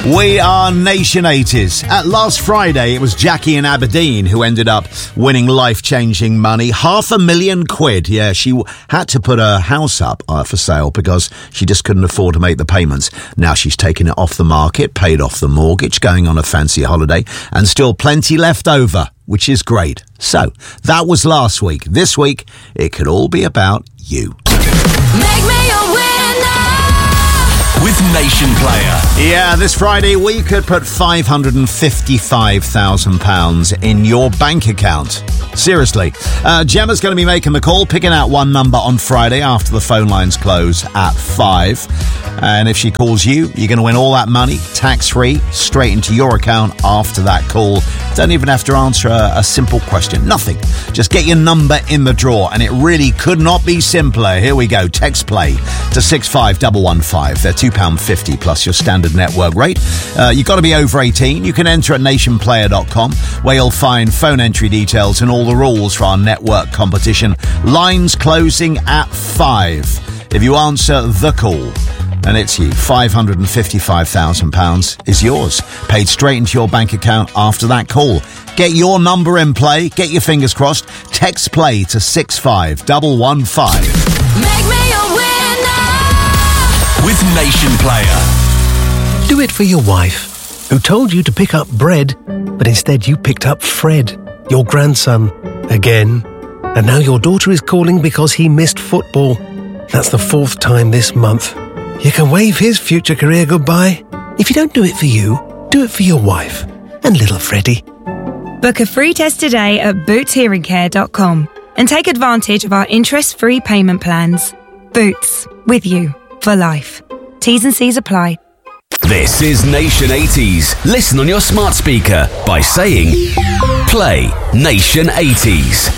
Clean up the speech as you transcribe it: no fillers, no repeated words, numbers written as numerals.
We are Nation 80s. Last Friday, it was Jackie in Aberdeen who ended up winning life-changing money. £500,000. Yeah, she had to put her house up for sale because she just couldn't afford to make the payments. Now she's taken it off the market, paid off the mortgage, going on a fancy holiday, and still plenty left over, which is great. So, that was last week. This week, it could all be about you. Make me a winner with Nation Player. Yeah, this Friday we could put £555,000 in your bank account. Seriously. Gemma's going to be making the call, picking out one number on Friday after the phone lines close at 5. And if she calls you, you're going to win all that money, tax-free, straight into your account after that call. Don't even have to answer a simple question. Nothing. Just get your number in the draw, and it really could not be simpler. Here we go. Text play to 65115. They're £2.50 plus your standard network rate. You've got to be over 18. You can enter at nationplayer.com, where you'll find phone entry details and all the rules for our network competition. Lines closing at 5. If you answer the call, and it's you, £555,000 is yours. Paid straight into your bank account after that call. Get your number in play. Get your fingers crossed. Text play to 65115. Make me a winner with Nation Player. Do it for your wife, who told you to pick up bread, but instead you picked up Fred, your grandson, again. And now your daughter is calling because he missed football. That's the 4th time this month. You can wave his future career goodbye. If you don't do it for you, do it for your wife and little Freddie. Book a free test today at bootshearingcare.com and take advantage of our interest-free payment plans. Boots, with you for life. T's and C's apply. This is Nation 80s. Listen on your smart speaker by saying, play Nation 80s.